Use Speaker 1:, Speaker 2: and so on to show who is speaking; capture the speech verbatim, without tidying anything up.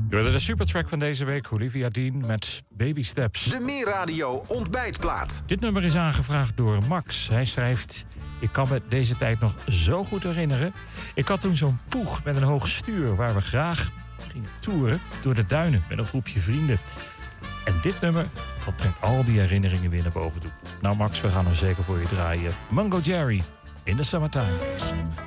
Speaker 1: We hadden de supertrack van deze week, Olivia Dean met Baby Steps.
Speaker 2: De Meer-radio ontbijtplaat.
Speaker 1: Dit nummer is aangevraagd door Max. Hij schrijft: ik kan me deze tijd nog zo goed herinneren. Ik had toen zo'n poeg met een hoog stuur waar we graag gingen toeren door de duinen met een groepje vrienden. En dit nummer, dat brengt al die herinneringen weer naar boven toe. Nou Max, we gaan hem zeker voor je draaien. Mungo Jerry, in the Summertime.